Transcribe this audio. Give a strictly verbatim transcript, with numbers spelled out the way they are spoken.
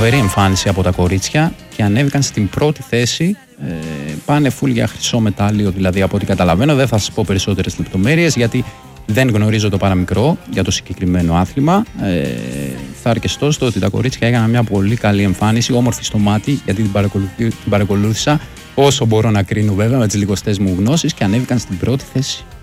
φοβερή εμφάνιση από τα κορίτσια και ανέβηκαν στην πρώτη θέση. Ε, πάνε φουλ για χρυσό μετάλλιο, δηλαδή από ό,τι καταλαβαίνω. Δεν θα σας πω περισσότερες λεπτομέρειες γιατί δεν γνωρίζω το παραμικρό για το συγκεκριμένο άθλημα. Ε, θα αρκεστώ στο ότι τα κορίτσια έκαναν μια πολύ καλή εμφάνιση, όμορφη στο μάτι, γιατί την, την παρακολούθησα όσο μπορώ να κρίνω βέβαια με τις λιγοστές μου γνώσεις και ανέβηκαν στην πρώτη θέση.